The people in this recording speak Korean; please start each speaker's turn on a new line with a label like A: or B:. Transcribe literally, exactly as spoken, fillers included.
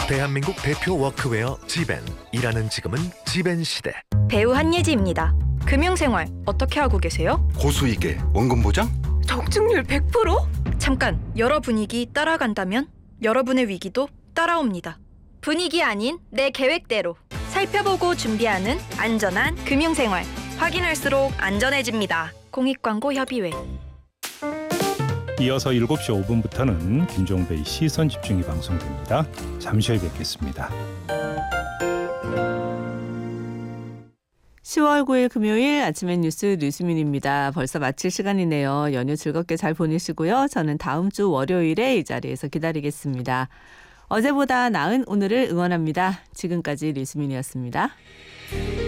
A: 대한민국 대표 워크웨어 지벤. 일하는 지금은 지벤 시대.
B: 배우 한예지입니다. 금융생활 어떻게 하고 계세요?
C: 고수익에 원금 보장?
B: 적중률 백 퍼센트? 잠깐, 여러 분위기 따라간다면 여러분의 위기도 따라옵니다. 분위기 아닌 내 계획대로 살펴보고 준비하는 안전한 금융생활. 확인할수록 안전해집니다. 공익광고협의회.
D: 이어서 일곱 시 오 분부터는 김종배의 시선집중이 방송됩니다. 잠시 후에 뵙겠습니다.
E: 시월 구일 금요일 아침엔 뉴스 류수민입니다. 벌써 마칠 시간이네요. 연휴 즐겁게 잘 보내시고요. 저는 다음 주 월요일에 이 자리에서 기다리겠습니다. 어제보다 나은 오늘을 응원합니다. 지금까지 류수민이었습니다.